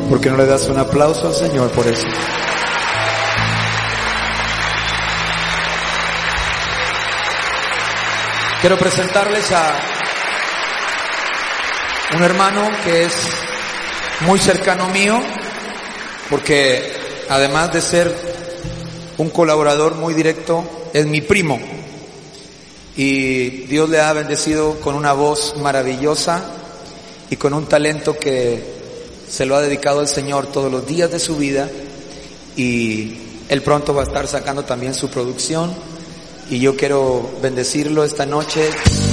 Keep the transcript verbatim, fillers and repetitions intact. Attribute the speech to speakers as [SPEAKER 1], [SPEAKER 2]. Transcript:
[SPEAKER 1] ¿Por qué no le das un aplauso al Señor por eso? Quiero presentarles a un hermano que es muy cercano mío, porque además de ser un colaborador muy directo, es mi primo. Y Dios le ha bendecido con una voz maravillosa y con un talento que se lo ha dedicado al Señor todos los días de su vida. Y él pronto va a estar sacando también su producción. Y yo quiero bendecirlo esta noche